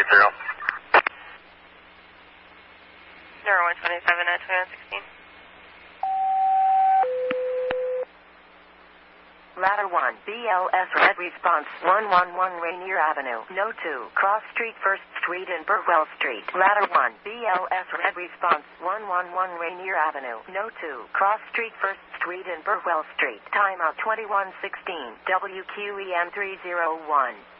material. 127 at 2116. Ladder 1, BLS Red Response 111 Rainier Avenue, No 2, Cross Street, 1st Street and Burwell Street. Ladder 1, BLS Red Response 111 Rainier Avenue, No 2, Cross Street, 1st Street and Burwell Street. Timeout 2116, WQEM 301.